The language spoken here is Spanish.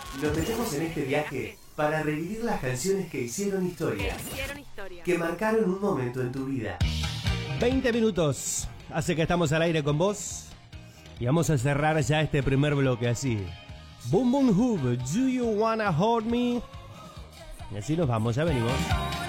Nos metemos en este viaje para revivir las canciones que hicieron historia, que marcaron un momento en tu vida. 20 minutos hace que estamos al aire con vos y vamos a cerrar ya este primer bloque así. Boom Boom Hub, Do You Wanna Hold Me? Y así nos vamos, ya venimos.